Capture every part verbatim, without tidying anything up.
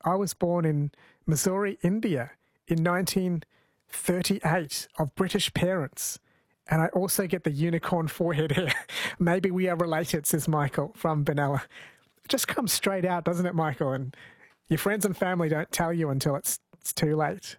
I was born in Missouri, India in nineteen thirty-eight of British parents. And I also get the unicorn forehead hair. Maybe we are related, says Michael from Benalla. It just comes straight out, doesn't it, Michael? And your friends and family don't tell you until it's, it's too late.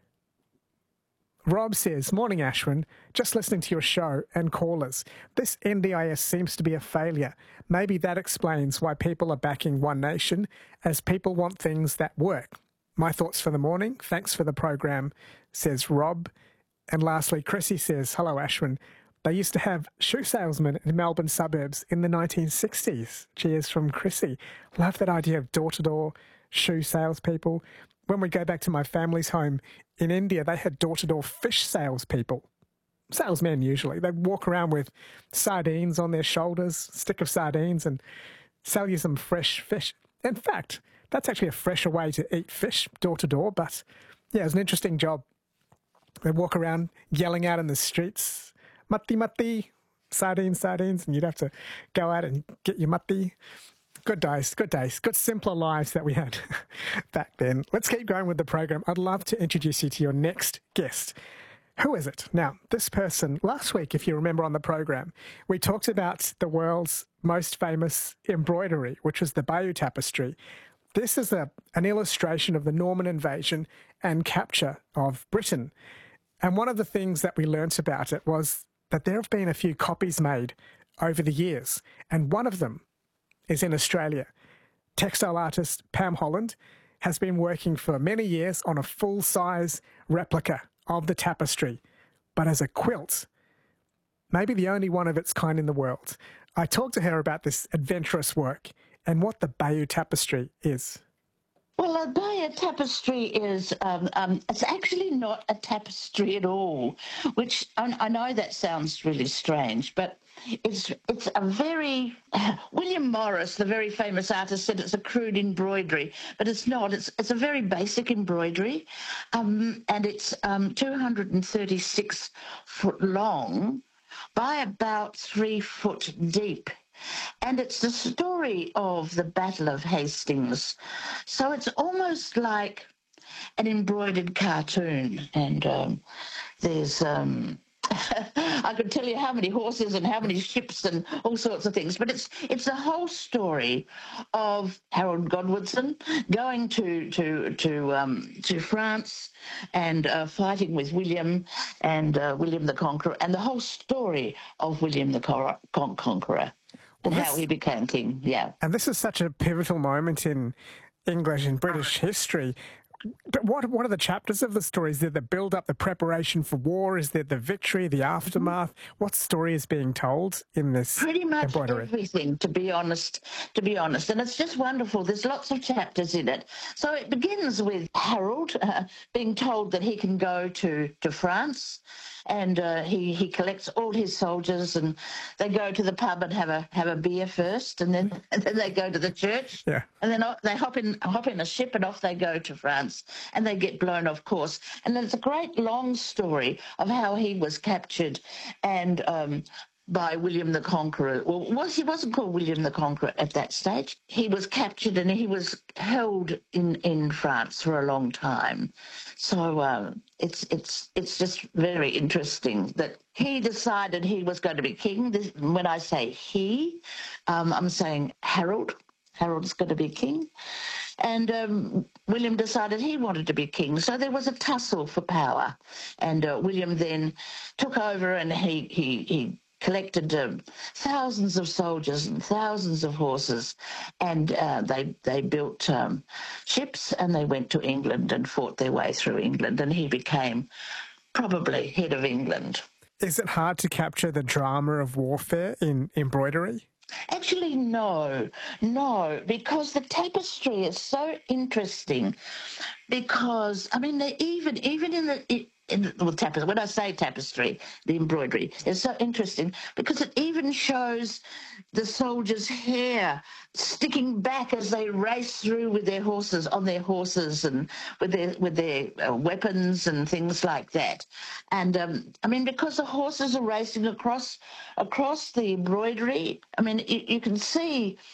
Rob says, morning, Ashwin. Just listening to your show and callers. This N D I S seems to be a failure. Maybe that explains why people are backing One Nation, as people want things that work. My thoughts for the morning. Thanks for the program, says Rob. And lastly, Chrissy says, hello, Ashwin. They used to have shoe salesmen in Melbourne suburbs in the nineteen sixties. Cheers from Chrissy. Love that idea of door-to-door shoe salespeople. When we go back to my family's home in India, they had door-to-door fish salespeople. Salesmen usually. They'd walk around with sardines on their shoulders, stick of sardines, and sell you some fresh fish. In fact, that's actually a fresher way to eat fish, door-to-door, but yeah, it was an interesting job. They'd walk around yelling out in the streets, matti matti, sardines, sardines, and you'd have to go out and get your matti. Good days, good days, good simpler lives that we had back then. Let's keep going with the program. I'd love to introduce you to your next guest. Who is it? Now, this person, last week, if you remember on the program, we talked about the world's most famous embroidery, which was the Bayeux Tapestry. This is a, an illustration of the Norman invasion and capture of Britain. And one of the things that we learnt about it was that there have been a few copies made over the years, and one of them is in Australia. Textile artist Pam Holland has been working for many years on a full-size replica of the tapestry, but as a quilt. Maybe the only one of its kind in the world. I talked to her about this adventurous work and what the Bayeux Tapestry is. Well, a Bayeux tapestry is, um, um, it's actually not a tapestry at all, which I, I know that sounds really strange, but it's it's a very, uh, William Morris, the very famous artist, said it's a crude embroidery, but it's not. It's it's a very basic embroidery, um, and it's um, two hundred thirty-six foot long by about three foot deep. And it's the story of the Battle of Hastings. So it's almost like an embroidered cartoon. And um, there's, um, I could tell you how many horses and how many ships and all sorts of things. But it's it's the whole story of Harold Godwinson going to to to um, to France and uh, fighting with William and uh, William the Conqueror, and the whole story of William the Con- Con- Conqueror. And well, how he became king, yeah. And this is such a pivotal moment in English and British history. But what what are the chapters of the story? Is there the build-up, the preparation for war? Is there the victory, the aftermath? Mm-hmm. What story is being told in this Pretty much embroidery? Everything, to be honest, to be honest. And it's just wonderful. There's lots of chapters in it. So it begins with Harold uh, being told that he can go to, to France, and uh, he, he collects all his soldiers, and they go to the pub and have a have a beer first, and then and then they go to the church, yeah. and then they hop in hop in a ship, and off they go to France, and they get blown off course. And then it's a great long story of how he was captured, and um, by William the Conqueror. Well, was he wasn't called William the Conqueror at that stage. He was captured and he was held in, in France for a long time. So uh, it's it's it's just very interesting that he decided he was going to be king. This, when I say he, um, I'm saying Harold. Harold's going to be king. And um, William decided he wanted to be king. So there was a tussle for power. And uh, William then took over, and he he he collected um, thousands of soldiers and thousands of horses, and uh, they they built um, ships, and they went to England and fought their way through England, and he became probably head of England. Is it hard to capture the drama of warfare in embroidery? Actually, no, no, because the tapestry is so interesting. Because I mean, they even even in the in the well, tapestry. When I say tapestry, the embroidery is so interesting because it even shows the soldiers' hair sticking back as they race through with their horses on their horses and with their with their uh, weapons and things like that. And um, I mean, because the horses are racing across across the embroidery, I mean, you, you can see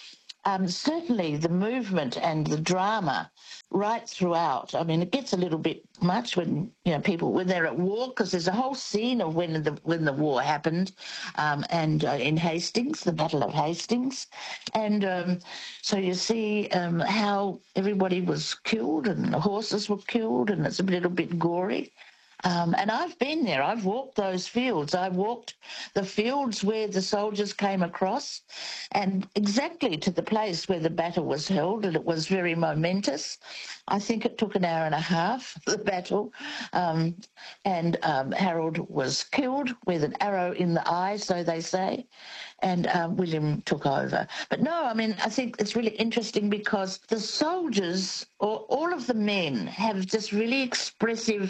um, certainly the movement and the drama right throughout. I mean, it gets a little bit much when, you know, people, when they're at war, because there's a whole scene of when the when the war happened, um, and uh, in Hastings, the Battle of Hastings, and um, so you see um, how everybody was killed and the horses were killed, and it's a little bit gory. Um, and I've been there. I've walked those fields. I walked the fields where the soldiers came across, and exactly to the place where the battle was held, and it was very momentous. I think it took an hour and a half, the battle, um, and um, Harold was killed with an arrow in the eye, so they say, and um, William took over. But no, I mean, I think it's really interesting because the soldiers, or all of the men, have just really expressive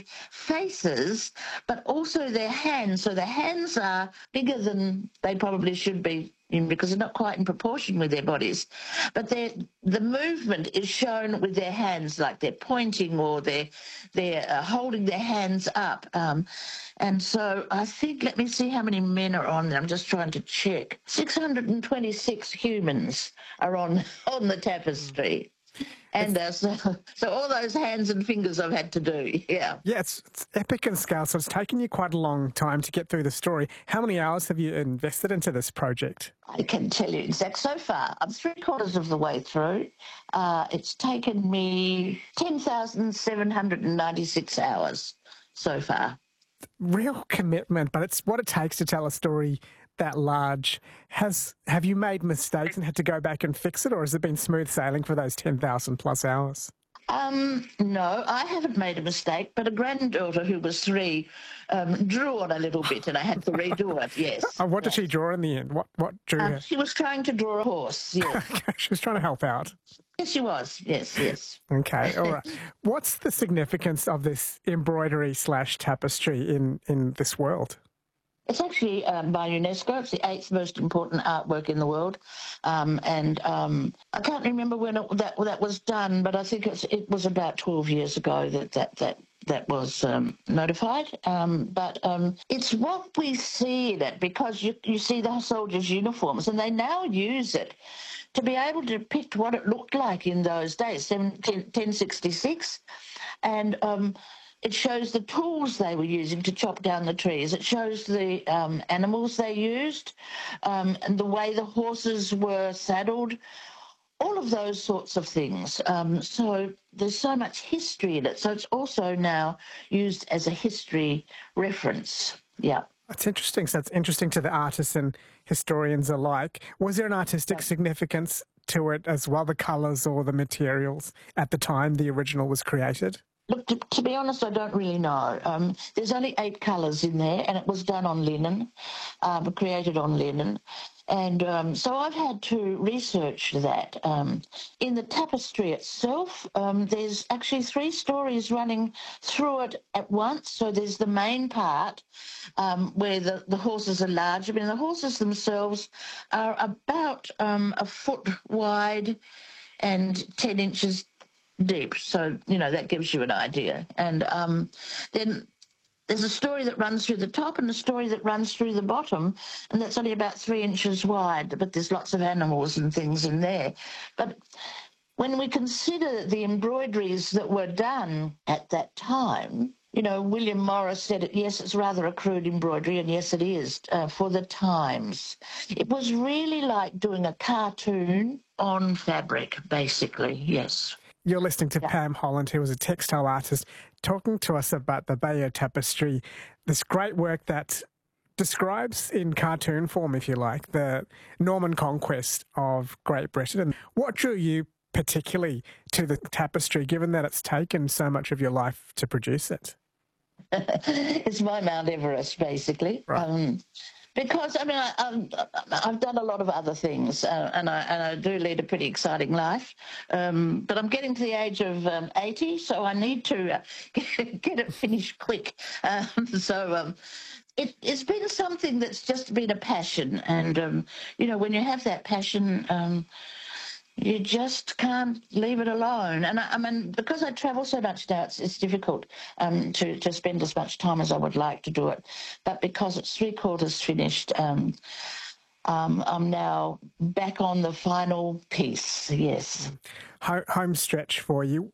faces, but also their hands. So their hands are bigger than they probably should be, in because they're not quite in proportion with their bodies. But the movement is shown with their hands, like they're pointing or they're, they're uh, holding their hands up. Um, and so I think, let me see how many men are on there. I'm just trying to check. six hundred twenty-six humans are on, on the tapestry. And uh, so, so all those hands and fingers I've had to do, yeah. Yeah, it's, it's epic in scale, so it's taken you quite a long time to get through the story. How many hours have you invested into this project? I can tell you exact. So far, I'm three quarters of the way through. Uh, it's taken me ten thousand seven hundred ninety-six hours so far. Real commitment, but it's what it takes to tell a story that large. Has have you made mistakes and had to go back and fix it, or has it been smooth sailing for those ten thousand plus hours? Um, no, I haven't made a mistake, but a granddaughter who was three um, drew on a little bit and I had to redo it, yes. Oh, what yes. did she draw in the end? What what drew um, her? She was trying to draw a horse, yes. Okay, she was trying to help out. Yes, she was, yes, yes. Okay, all right. What's the significance of this embroidery slash tapestry in, in this world? It's actually um, by UNESCO. It's the eighth most important artwork in the world, um, and um, I can't remember when it, that that was done, but I think it's, it was about twelve years ago that that that that was um, notified. Um, but um, it's what we see in it, because you you see the soldiers' uniforms, and they now use it to be able to depict what it looked like in those days, ten sixty-six, and um, it shows the tools they were using to chop down the trees. It shows the um, animals they used, um, and the way the horses were saddled, all of those sorts of things. Um, so there's so much history in it. So it's also now used as a history reference. Yeah. That's interesting. So it's interesting to the artists and historians alike. Was there an artistic yeah. significance to it as well, the colours or the materials at the time the original was created? Look, to, to be honest, I don't really know. Um, there's only eight colours in there, and it was done on linen, um, created on linen. And um, so I've had to research that. Um, in the tapestry itself, um, there's actually three stories running through it at once. So there's the main part um, where the, the horses are large. I mean, the horses themselves are about um, a foot wide and ten inches deep, so you know that gives you an idea. And um, then there's a story that runs through the top and a story that runs through the bottom, and that's only about three inches wide, but there's lots of animals and things in there. But when we consider the embroideries that were done at that time, you know, William Morris said it, yes, it's rather a crude embroidery, and yes, it is, uh, for the times. It was really like doing a cartoon on fabric, basically, yes. You're listening to yeah. Pam Holland, who was a textile artist, talking to us about the Bayeux Tapestry, this great work that describes in cartoon form, if you like, the Norman conquest of Great Britain. And what drew you particularly to the tapestry, given that it's taken so much of your life to produce it? It's my Mount Everest, basically. Right. Um, Because, I mean, I, I've, I've done a lot of other things, uh, and, I, and I do lead a pretty exciting life. Um, but I'm getting to the age of um, eighty, so I need to uh, get, get it finished quick. Um, so um, it, it's been something that's just been a passion. And, um, you know, when you have that passion, um, you just can't leave it alone. And I, I mean, because I travel so much now, it's, it's difficult um, to, to spend as much time as I would like to do it. But because it's three quarters finished, um, um, I'm now back on the final piece. Yes. Home stretch for you.